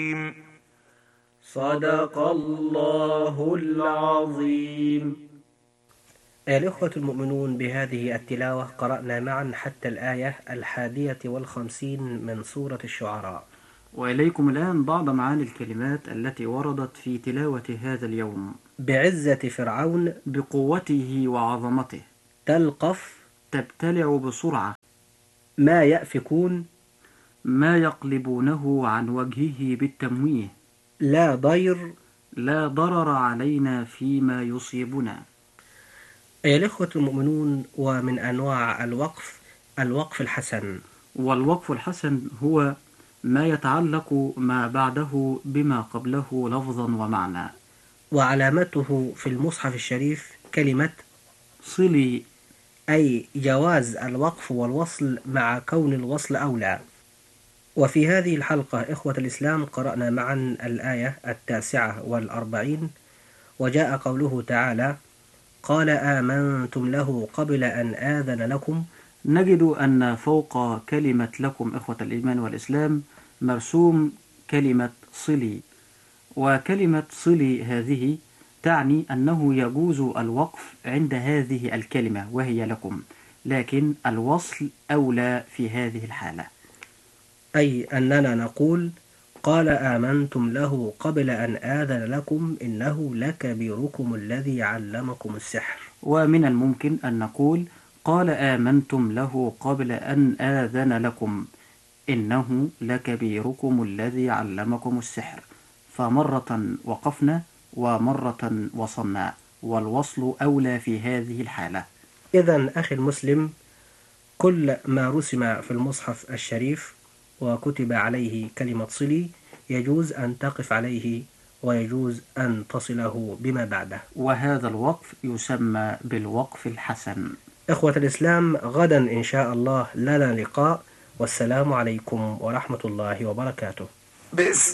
صدق الله العظيم. أيها الإخوة المؤمنون، بهذه التلاوة قرأنا معا حتى الآية 51 من سورة الشعراء. وإليكم الآن بعض معاني الكلمات التي وردت في تلاوة هذا اليوم. بعزة فرعون، بقوته وعظمته، تلقف، تبتلع بسرعة، ما يأفكون، ما يقلبونه عن وجهه بالتمويه، لا ضير، لا ضرر علينا فيما يصيبنا. أيها الإخوة المؤمنون، ومن أنواع الوقف الحسن. والوقف الحسن هو ما يتعلق ما بعده بما قبله لفظا ومعنى. وعلامته في المصحف الشريف كلمة صلي، أي جواز الوقف والوصل مع كون الوصل أولى. وفي هذه الحلقة إخوة الإسلام قرأنا معا الآية 49، وجاء قوله تعالى: قال آمنتم له قبل أن آذن لكم. نجد أن فوق كلمة لكم إخوة الإيمان والإسلام مرسوم كلمة صلي، وكلمة صلي هذه تعني أنه يجوز الوقف عند هذه الكلمة وهي لكم، لكن الوصل أولى في هذه الحالة. أي أننا نقول: قال آمنتم له قبل أن آذن لكم إنه لكبيركم الذي علمكم السحر. ومن الممكن أن نقول: قال آمنتم له قبل أن آذن لكم إنه لكبيركم الذي علمكم السحر، فمرة وقفنا ومرة وصلنا، والوصل أولى في هذه الحالة. إذن أخي المسلم، كل ما رسم في المصحف الشريف وكتب عليه كلمة صلي يجوز أن تقف عليه، ويجوز أن تصله بما بعده، وهذا الوقف يسمى بالوقف الحسن. إخوة الإسلام، غدا إن شاء الله لنا لقاء، والسلام عليكم ورحمة الله وبركاته.